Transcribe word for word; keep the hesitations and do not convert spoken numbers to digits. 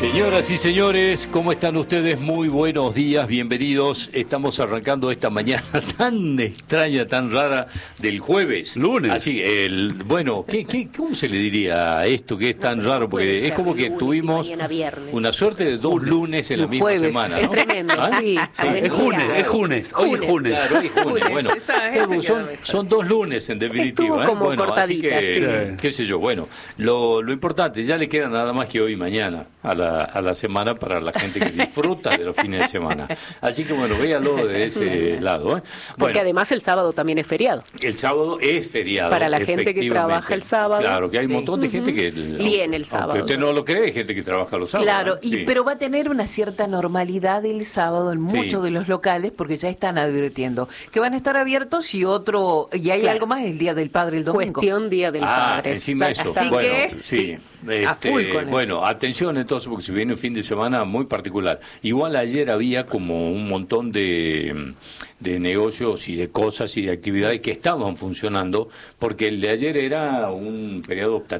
Señoras y señores, ¿cómo están ustedes? Muy buenos días, bienvenidos. Estamos arrancando esta mañana tan extraña, tan rara del jueves. Lunes. Así, el, bueno, ¿qué, qué, ¿cómo se le diría a esto que es tan No, raro? no puede Porque ser es como que lunes y tuvimos mañana viernes. una suerte de dos Lunes. lunes en la Un misma jueves. semana, Es ¿no? tremendo, ¿Ah? sí. Sí. Es junes, es junes, hoy es junes. Claro, hoy es junes. Junes, Bueno, esa- son- esa son, queda mejor. son dos lunes en definitiva. Estuvo ¿eh? como Bueno, así cortadita, que, sí. qué sé yo, bueno, lo, lo importante, ya le queda nada más que hoy y mañana a la, a la semana para la gente que disfruta de los fines de semana. Así que bueno, véalo de ese lado. ¿eh? Porque Bueno, además el sábado también es feriado. el sábado es feriado. Para la gente que efectivamente. trabaja el sábado. Claro, que hay un Sí. montón de gente que... el- Viene el sábado. Aunque usted no lo cree, hay gente que trabaja los sábados. Claro, ¿eh? y, Sí. pero va a tener una cierta normalidad el sábado en Sí. muchos de los locales porque ya están advirtiendo que van a estar abiertos y otro y hay Claro. algo más el Día del Padre el domingo. Cuestión Día del Ah, Padre. encima eso. Así bueno, que, sí. sí, a full con eso. Bueno, atención entonces, porque se viene un fin de semana muy particular. Igual ayer había como un montón de, de negocios y de cosas y de actividades que estaban funcionando, porque el de ayer era un periodo